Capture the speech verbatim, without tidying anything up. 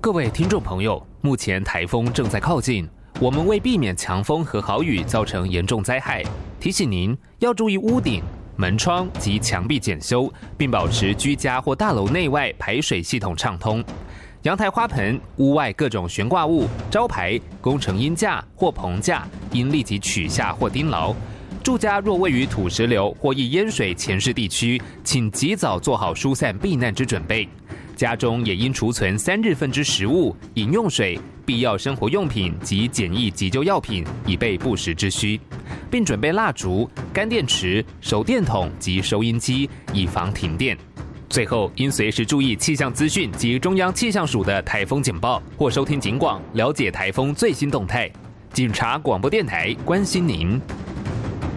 各位听众朋友，目前台风正在靠近，我们为避免强风和豪雨造成严重灾害，提醒您要注意屋顶、门窗及墙壁检修，并保持居家或大楼内外排水系统畅通。阳台花盆、屋外各种悬挂物、招牌、工程鹰架或棚架应立即取下或钉牢。住家若位于土石流或易淹水前势地区，请及早做好疏散避难之准备。家中也应储存三日份之食物、饮用水、必要生活用品及简易急救药品，以备不时之需，并准备蜡烛、干电池、手电筒及收音机，以防停电。最后，应随时注意气象资讯及中央气象署的台风简报，或收听警广，了解台风最新动态。警察广播电台关心您。